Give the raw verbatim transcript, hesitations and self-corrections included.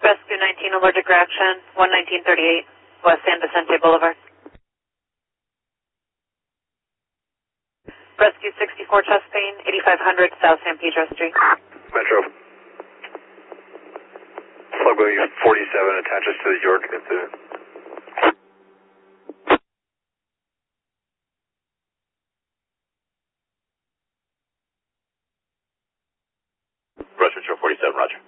Rescue nineteen, allergic reaction, one nineteen thirty-eight, West San Vicente Boulevard. Rescue sixty-four, chest pain, eighty-five hundred South San Pedro Street. Metro. Sluggo forty-seven attaches to the York incident. Rescue forty-seven, roger.